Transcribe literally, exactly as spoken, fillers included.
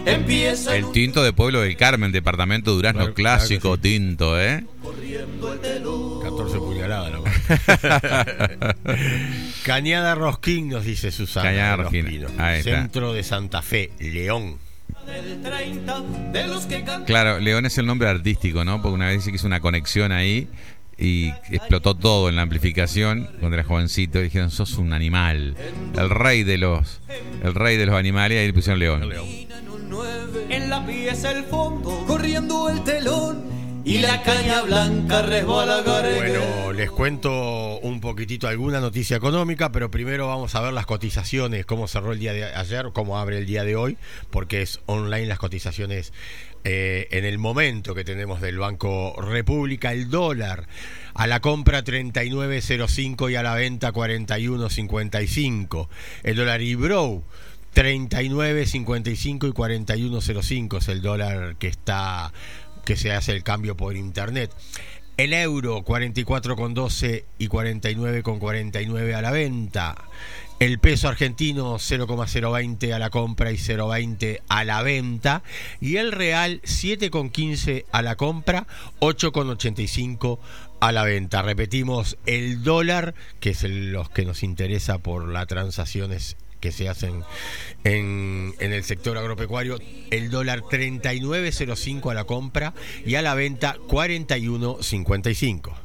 empieza El tinto de Pueblo del Carmen, departamento Durazno, Claro, clásico claro que sí. tinto, ¿eh? catorce puñaladas nomás. Cañada Rosquín, nos dice Susana. Cañada de Los Rosquín, Pinos. ahí está. Centro de Santa Fe, León. Claro, León es el nombre artístico, ¿no? Porque una vez dice que hizo una conexión ahí y explotó todo en la amplificación cuando era jovencito y dijeron, sos un animal, el rey de los el rey de los animales, y ahí le pusieron León. En la pieza el fondo, corriendo el telón y la caña blanca resbala garete. Bueno, les cuento un poquitito alguna noticia económica, pero primero vamos a ver las cotizaciones, cómo cerró el día de ayer, cómo abre el día de hoy, porque es online las cotizaciones eh, en el momento que tenemos del Banco República. El dólar a la compra treinta y nueve cero cinco y a la venta cuarenta y uno cincuenta y cinco. El dólar Ibrow treinta y nueve cincuenta y cinco y cuarenta y uno cero cinco es el dólar que está que se hace el cambio por internet. El euro cuarenta y cuatro con doce y cuarenta y nueve con cuarenta y nueve a la venta. El peso argentino cero coma cero veinte a la compra y cero coma veinte a la venta. Y el real siete con quince a la compra, ocho con ochenta y cinco a la venta. Repetimos, el dólar, que es el, los que nos interesa por las transacciones que se hacen en, en el sector agropecuario, el dólar treinta y nueve cero cinco a la compra y a la venta cuarenta y uno cincuenta y cinco.